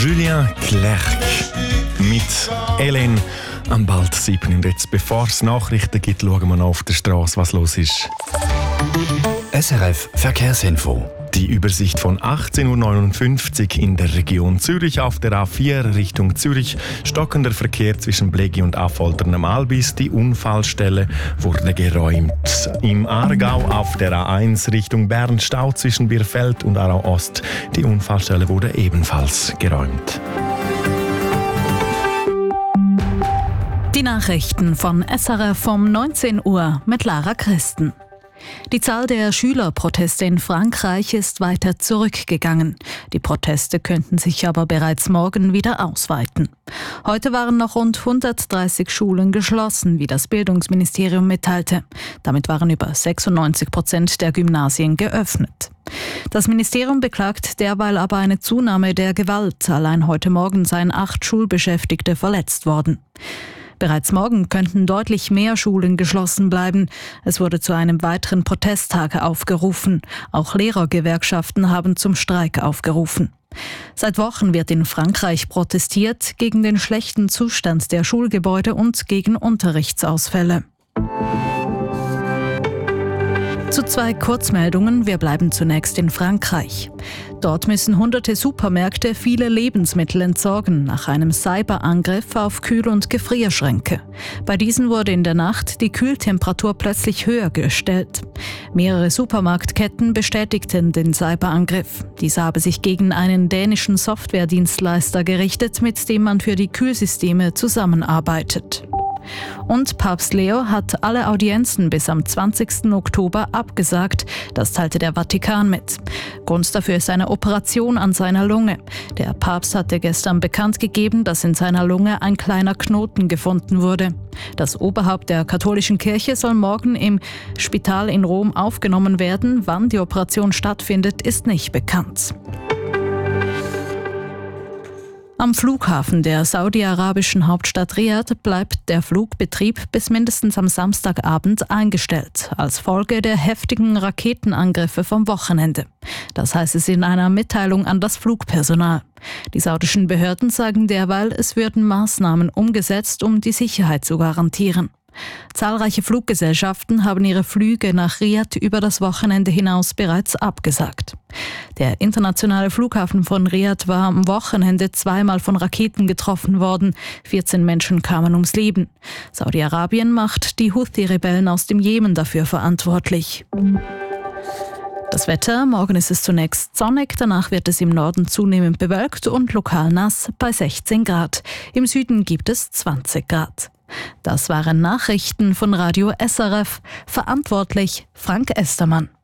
Julien Clerc mit Hélène am bald 7. Und jetzt, bevor es Nachrichten gibt, schauen wir noch auf der Straße, was los ist. SRF Verkehrsinfo. Die Übersicht von 18.59 Uhr in der Region Zürich auf der A4 Richtung Zürich. Stockender Verkehr zwischen Blegi und Affoltern am Albis. Die Unfallstelle wurde geräumt. Im Aargau auf der A1 Richtung Bern Stau zwischen Bierfeld und Aarau Ost. Die Unfallstelle wurde ebenfalls geräumt. Die Nachrichten von SRF um 19 Uhr mit Lara Christen. Die Zahl der Schülerproteste in Frankreich ist weiter zurückgegangen. Die Proteste könnten sich aber bereits morgen wieder ausweiten. Heute waren noch rund 130 Schulen geschlossen, wie das Bildungsministerium mitteilte. Damit waren über 96% der Gymnasien geöffnet. Das Ministerium beklagt derweil aber eine Zunahme der Gewalt. Allein heute Morgen seien 8 Schulbeschäftigte verletzt worden. Bereits morgen könnten deutlich mehr Schulen geschlossen bleiben. Es wurde zu einem weiteren Protesttag aufgerufen. Auch Lehrergewerkschaften haben zum Streik aufgerufen. Seit Wochen wird in Frankreich protestiert gegen den schlechten Zustand der Schulgebäude und gegen Unterrichtsausfälle. Zu 2 Kurzmeldungen. Wir bleiben zunächst in Frankreich. Dort müssen hunderte Supermärkte viele Lebensmittel entsorgen nach einem Cyberangriff auf Kühl- und Gefrierschränke. Bei diesen wurde in der Nacht die Kühltemperatur plötzlich höher gestellt. Mehrere Supermarktketten bestätigten den Cyberangriff. Dieser habe sich gegen einen dänischen Softwaredienstleister gerichtet, mit dem man für die Kühlsysteme zusammenarbeitet. Und Papst Leo hat alle Audienzen bis am 20. Oktober abgesagt. Das teilte der Vatikan mit. Grund dafür ist eine Operation an seiner Lunge. Der Papst hatte gestern bekannt gegeben, dass in seiner Lunge ein kleiner Knoten gefunden wurde. Das Oberhaupt der katholischen Kirche soll morgen im Spital in Rom aufgenommen werden. Wann die Operation stattfindet, ist nicht bekannt. Am Flughafen der saudi-arabischen Hauptstadt Riad bleibt der Flugbetrieb bis mindestens am Samstagabend eingestellt, als Folge der heftigen Raketenangriffe vom Wochenende. Das heißt es in einer Mitteilung an das Flugpersonal. Die saudischen Behörden sagen derweil, es würden Maßnahmen umgesetzt, um die Sicherheit zu garantieren. Zahlreiche Fluggesellschaften haben ihre Flüge nach Riad über das Wochenende hinaus bereits abgesagt. Der internationale Flughafen von Riad war am Wochenende 2-mal von Raketen getroffen worden. 14 Menschen kamen ums Leben. Saudi-Arabien macht die Houthi-Rebellen aus dem Jemen dafür verantwortlich. Das Wetter: Morgen ist es zunächst sonnig, danach wird es im Norden zunehmend bewölkt und lokal nass bei 16 Grad. Im Süden gibt es 20 Grad. Das waren Nachrichten von Radio SRF. Verantwortlich Frank Estermann.